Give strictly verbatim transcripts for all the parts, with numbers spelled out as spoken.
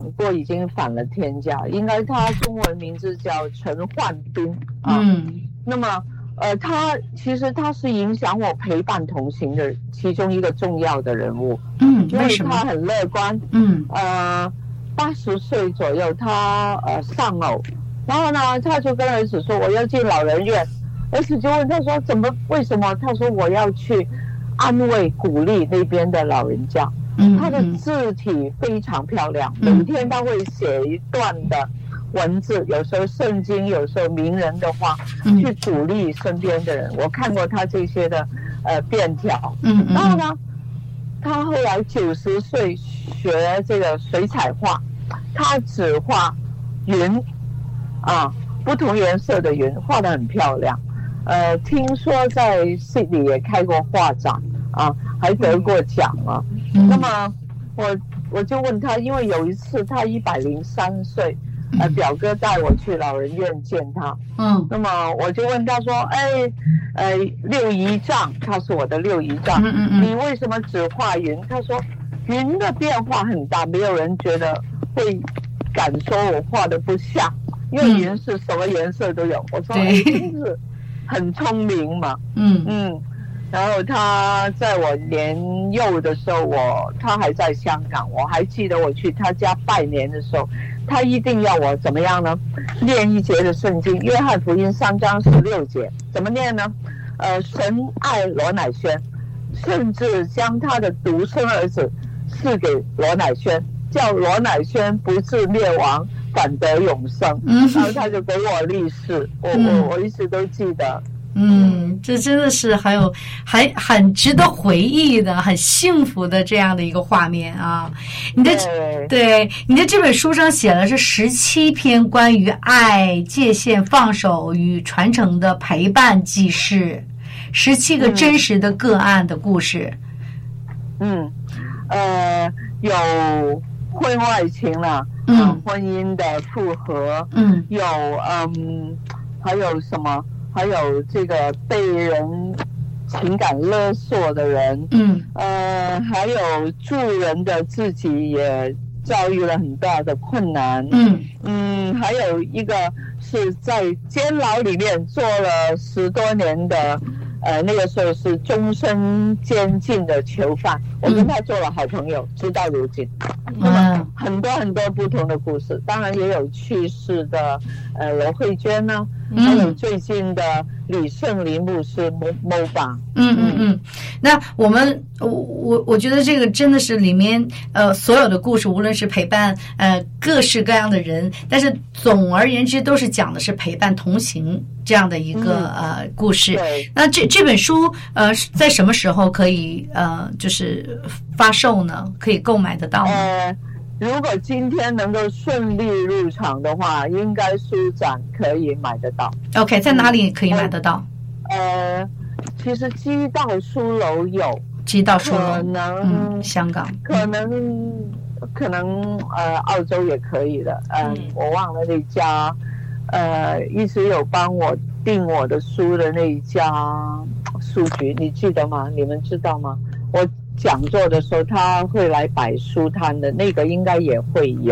过已经返了天家，应该他中文名字叫陈焕斌啊。 嗯， 那么呃，他其实他是影响我陪伴同行的其中一个重要的人物。 嗯， 因为什么？ 为他很乐观。 嗯， 呃，八十岁左右，他呃丧偶，然后呢，他就跟儿子说我要进老人院，儿子就问他说怎么为什么？他说我要去安慰鼓励那边的老人家。 嗯， 他的字体非常漂亮， 嗯、 每天他会写一段的文字，有时候圣经，有时候名人的话， 嗯、 去鼓励身边的人。我看过他这些的呃便条。 嗯， 然后呢，他后来九十岁学这个水彩画，他只画云啊，不同颜色的云，画得很漂亮。呃，听说在悉尼也开过画展啊，还得过奖啊。 嗯、 那么我我就问他，因为有一次他一百零三岁，呃，表哥带我去老人院见他。 嗯， 那么我就问他说，哎，呃，六姨丈，他是我的六姨丈， 嗯嗯嗯， 你为什么只画云？他说，云的变化很大，没有人觉得会敢说我画的不像，因为云是什么颜色都有。我说，哎，真是很聪明嘛。 嗯嗯。然后他在我年幼的时候，我他还在香港，我还记得我去他家拜年的时候，他一定要我怎么样呢？念一节的圣经，约翰福音三章十六节，怎么念呢？呃，神爱罗乃轩，甚至将他的独生儿子赐给罗乃轩，叫罗乃轩不至灭亡，反得永生。 嗯， 然后他就给我立誓，我我我一直都记得。 嗯，这真的是很有很很值得回忆的，很幸福的这样的一个画面啊！你的 对, 对你的这本书上写了是十七篇关于爱、界限、放手与传承的陪伴记事，十七个真实的个案的故事。 嗯，呃，有婚外情了， 嗯、 呃，婚姻的复合， 嗯， 有嗯，还有什么？还有这个被人情感勒索的人， 嗯， 呃，还有助人的自己也遭遇了很大的困难， 嗯嗯，还有一个是在监牢里面做了十多年的，呃，那个时候是终身监禁的囚犯，我跟他做了好朋友，直到如今。那么很多很多不同的故事，当然也有去世的呃罗慧娟呢、啊，还有最近的李圣林牧师 Moba。 嗯嗯嗯，那我们我我我觉得这个真的是里面呃所有的故事，无论是陪伴呃各式各样的人，但是总而言之都是讲的是陪伴同行这样的一个、嗯、呃故事。 对。 那这这本书呃在什么时候可以呃就是发售呢？可以购买得到吗？ 呃，如果今天能够顺利入场的话，应该书展可以买得到。 OK， 在哪里可以买得到？ 呃，其实基道书楼有， 基道书楼可能、 嗯、香港， 可能可能呃澳洲也可以的，呃、嗯，我忘了那家，呃，一直有帮我订我的书的那一家书局，你记得吗？你们知道吗？我讲座的时候他会来摆书摊的，那个应该也会有。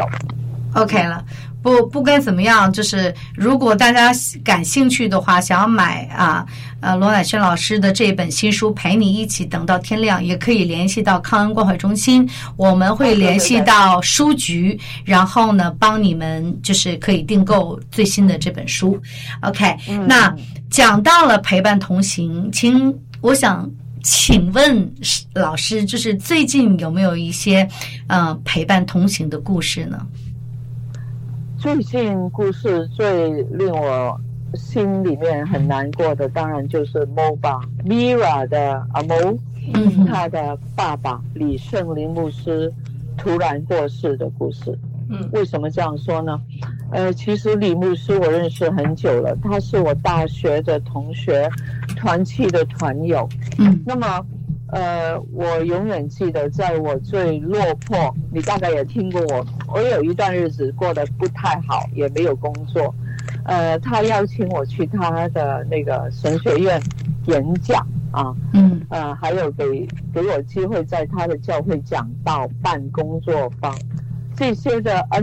OK 了，不不管怎么样，就是如果大家感兴趣的话，想要买啊呃罗乃轩老师的这本新书《陪你一起等到天亮》，也可以联系到康恩关怀中心，我们会联系到书局，然后呢帮你们就是可以订购最新的这本书。OK，、嗯、那讲到了陪伴同行，请我想请问老师，就是最近有没有一些呃陪伴同行的故事呢？ 最近故事最令我心里面很难过的，当然就是 Moba Mira 的阿毛，嗯，他的爸爸李圣林牧师突然过世的故事。嗯，为什么这样说呢？呃，其实李牧师我认识很久了，他是我大学的同学，团契的团友。嗯，那么呃，我永远记得，在我最落魄，你大概也听过我，我有一段日子过得不太好，也没有工作。呃，他邀请我去他的那个神学院演讲啊，嗯，呃，还有给给我机会在他的教会讲道、办工作坊，这些的恩